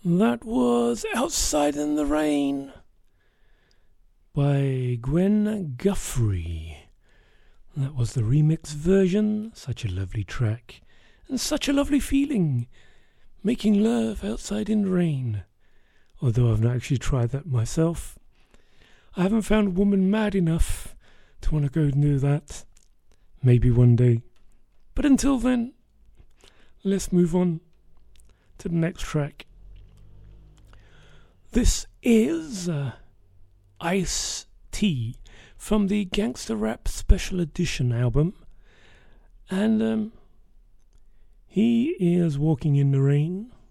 That was Outside in the Rain by Gwen Guthrie. That was the remix version. Such a lovely track and such a lovely feeling. Making love outside in the rain. Although I've not actually tried that myself. I haven't found a woman mad enough to want to go and do that. Maybe one day. But until then, let's move on to the next track. This is Ice-T from the Gangsta Rap Special Edition album. And he is Walking in the Rain.